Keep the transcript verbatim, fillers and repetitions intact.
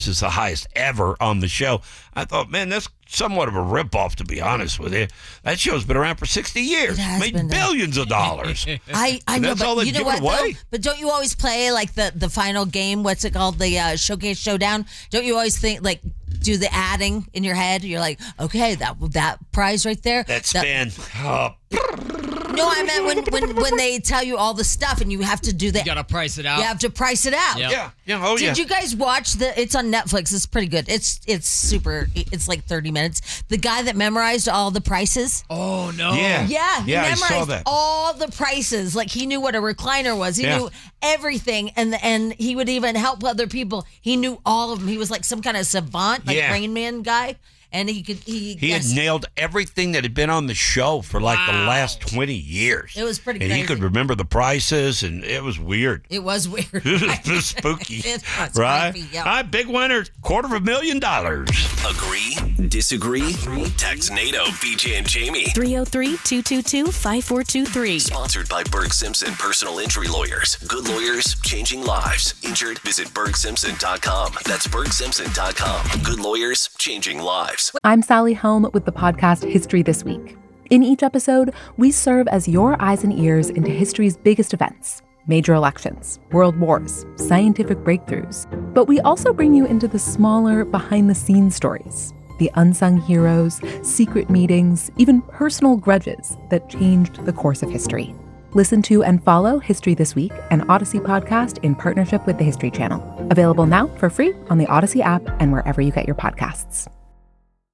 is the highest ever on the show. I thought, man, that's somewhat of a ripoff, to be honest with you. That show's been around for sixty years. It has made been billions of dollars. I, I And know, that's all but they you know give what, it away? though? But don't you always play, like, the, the final game? What's it called? The uh, Showcase Showdown? Don't you always think, like, do the adding in your head? You're like, okay, that that prize right there. That spin. Oh. No, I meant when, when, when they tell you all the stuff and you have to do that. You gotta price it out. You have to price it out. Yep. Yeah. Yeah. Oh, Did yeah. you guys watch the? It's on Netflix. It's pretty good. It's it's super. It's like thirty minutes. The guy that memorized all the prices. Oh no. Yeah. Yeah, he Yeah, I memorized saw that. all the prices. Like he knew what a recliner was. He Yeah. knew everything, and and he would even help other people. He knew all of them. He was like some kind of savant, like Yeah. Rain Man guy, and he could he. He had guessed- nailed everything that had been on the show for like the last twenty years. It was pretty And he crazy. could remember the prices, and it was weird. It was weird. It was spooky. It was right? creepy, yeah. All right, big winner, quarter of a million dollars. Agree? Disagree? Text NATO, B J and Jamie. three oh three, two two two, five four two three. Sponsored by Berg Simpson Personal Injury Lawyers. Good lawyers, changing lives. Injured? Visit berg simpson dot com. That's berg simpson dot com. Good lawyers, changing lives. I'm Sally Helm with the podcast History This Week. In each episode, we serve as your eyes and ears into history's biggest events. Major elections, world wars, scientific breakthroughs. But we also bring you into the smaller, behind-the-scenes stories. The unsung heroes, secret meetings, even personal grudges that changed the course of history. Listen to and follow History This Week, an Odyssey podcast in partnership with the History Channel. Available now for free on the Odyssey app and wherever you get your podcasts.